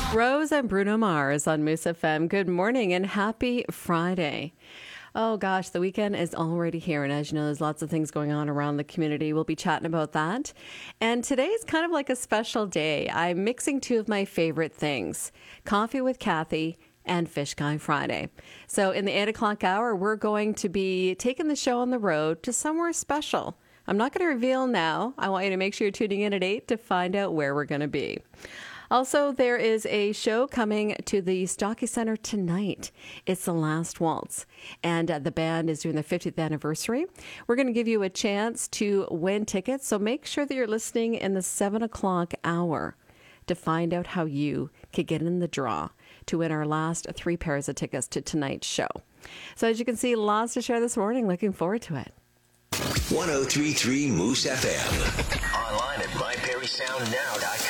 Rose and Bruno Mars on Moose FM. Good morning and happy Friday. Oh gosh, the weekend is already here. And as you know, there's lots of things going on around the community. We'll be chatting about that. And today is kind of like a special day. I'm mixing two of my favorite things, Coffee with Kathy and Fish Guy Friday. So in the 8 o'clock hour, we're going to be taking the show on the road to somewhere special. I'm not going to reveal now. I want you to make sure you're tuning in at 8 to find out where we're going to be. Also, there is a show coming to the Stocky Centre tonight. It's The Last Waltz, and the band is doing their 50th anniversary. We're going to give you a chance to win tickets, so make sure that you're listening in the 7 o'clock hour to find out how you could get in the draw to win our last 3 pairs of tickets to tonight's show. So as you can see, lots to share this morning. Looking forward to it. 103.3 Moose FM. Online at myperrysoundnow.com.